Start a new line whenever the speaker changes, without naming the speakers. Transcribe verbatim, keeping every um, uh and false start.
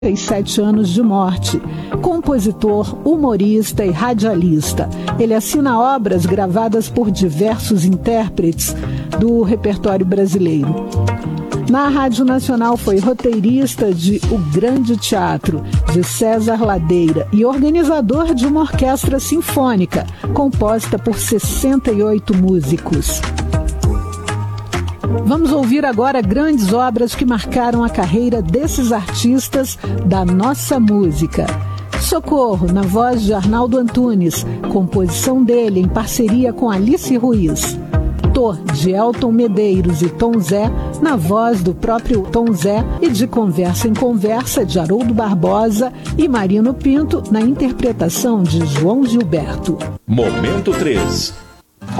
e sete anos de morte. Compositor, humorista e radialista. Ele assina obras gravadas por diversos intérpretes do repertório brasileiro. Na Rádio Nacional foi roteirista de O Grande Teatro, de César Ladeira, e organizador de uma orquestra sinfônica, composta por sessenta e oito músicos. Vamos ouvir agora grandes obras que marcaram a carreira desses artistas da nossa música. Socorro, na voz de Arnaldo Antunes, composição dele em parceria com Alice Ruiz. Tô, de Elton Medeiros e Tom Zé, na voz do próprio Tom Zé, e de Conversa em Conversa, de Haroldo Barbosa e Marino Pinto, na interpretação de João Gilberto.
Momento três.